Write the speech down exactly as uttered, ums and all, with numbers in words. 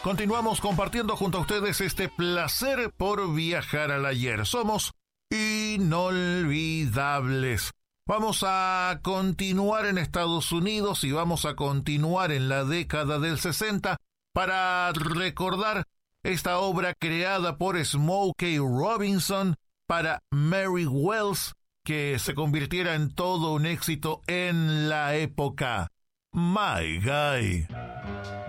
Continuamos compartiendo junto a ustedes este placer por viajar al ayer. Somos inolvidables. Vamos a continuar en Estados Unidos y vamos a continuar en la década del sesenta para recordar esta obra creada por Smokey Robinson para Mary Wells, que se convirtiera en todo un éxito en la época. My Guy.